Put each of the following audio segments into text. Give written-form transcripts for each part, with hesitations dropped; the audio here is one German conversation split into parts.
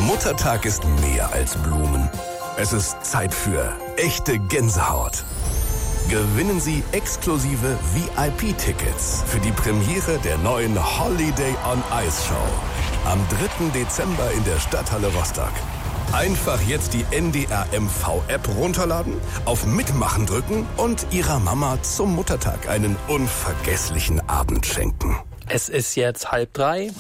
Muttertag ist mehr als Blumen. Es ist Zeit für echte Gänsehaut. Gewinnen Sie exklusive VIP-Tickets für die Premiere der neuen Holiday on Ice Show am 3. Dezember in der Stadthalle Rostock. Einfach jetzt die NDR MV-App runterladen, auf Mitmachen drücken und Ihrer Mama zum Muttertag einen unvergesslichen Abend schenken. Es ist jetzt 2:30.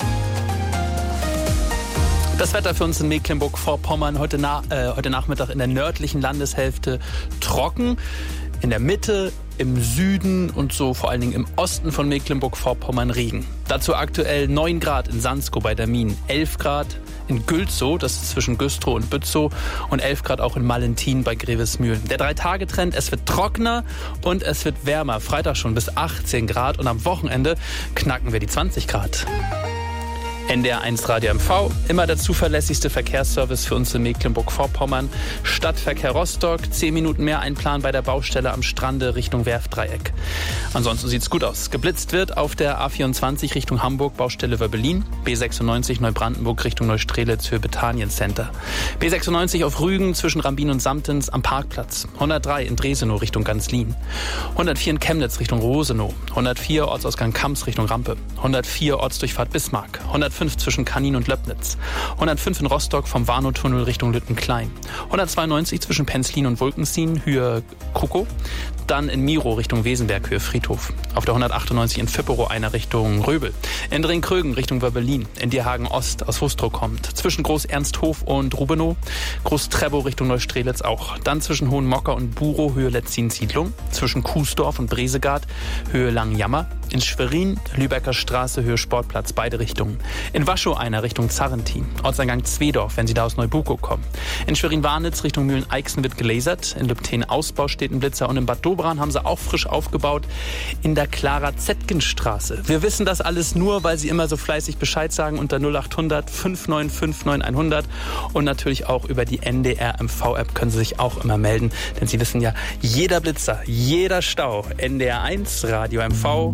Das Wetter für uns in Mecklenburg-Vorpommern heute Nachmittag in der nördlichen Landeshälfte trocken. In der Mitte, im Süden und so vor allen Dingen im Osten von Mecklenburg-Vorpommern Regen. Dazu aktuell 9 Grad in Sandskow bei der Min, 11 Grad in Gülzow, das ist zwischen Güstrow und Bützow, und 11 Grad auch in Malentin bei Grevesmühlen. Der 3-Tage-Trend, es wird trockener und es wird wärmer. Freitag schon bis 18 Grad und am Wochenende knacken wir die 20 Grad. NDR1 Radio MV, immer der zuverlässigste Verkehrsservice für uns in Mecklenburg-Vorpommern. Stadtverkehr Rostock, 10 Minuten mehr einplanen bei der Baustelle am Strande Richtung Werftdreieck. Ansonsten sieht's gut aus. Geblitzt wird auf der A24 Richtung Hamburg, Baustelle Wöbbelin, B96 Neubrandenburg Richtung Neustrelitz für Bethanien Center. B96 auf Rügen zwischen Rambin und Samtens am Parkplatz. 103 in Dresenow Richtung Ganzlin. 104 in Chemnitz Richtung Rosenow. 104 Ortsausgang Kamps Richtung Rampe. 104 Ortsdurchfahrt Bismarck. 105 zwischen Kanin und Löbnitz. 105 in Rostock vom Warnow-Tunnel Richtung Lüttenklein. 192 zwischen Penzlin und Wulkensien, Höhe Kuckow. Dann in Miro Richtung Wesenberg, Höhe Friedhof. Auf der 198 in Fipperow einer Richtung Röbel. In Dringkrögen Richtung Wöbbelin. In Dierhagen Ost aus Wustrow kommt. Zwischen Groß-Ernsthof und Rubenow. Groß-Trebow Richtung Neustrelitz auch. Dann zwischen Hohenmocker und Burow, Höhe Letzin-Siedlung. Zwischen Kuesdorf und Bresegard, Höhe Langenjammer. In Schwerin, Lübecker Straße, Höhe Sportplatz, beide Richtungen. In Waschow einer Richtung Zarrentin. Ortseingang Zwedorf, wenn Sie da aus Neubukow kommen. In Schwerin-Warnitz Richtung Mühlen-Eichsen wird gelasert. In Lübtheen Ausbau steht ein Blitzer. Und in Bad Dobran haben sie auch frisch aufgebaut in der Clara-Zetkin-Straße. Wir wissen das alles nur, weil Sie immer so fleißig Bescheid sagen unter 0800 595 9100. Und natürlich auch über die NDR MV-App können Sie sich auch immer melden. Denn Sie wissen ja, jeder Blitzer, jeder Stau, NDR1, Radio MV.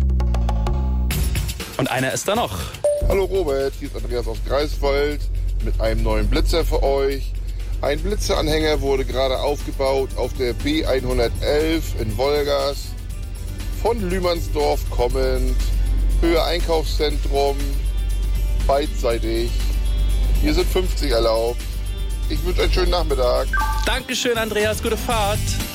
Und einer ist da noch. Hallo Robert, hier ist Andreas aus Greifswald mit einem neuen Blitzer für euch. Ein Blitzeranhänger wurde gerade aufgebaut auf der B111 in Wolgast. Von Lühmannsdorf kommend, Höhe Einkaufszentrum, beidseitig. Hier sind 50 erlaubt. Ich wünsche einen schönen Nachmittag. Dankeschön, Andreas, gute Fahrt.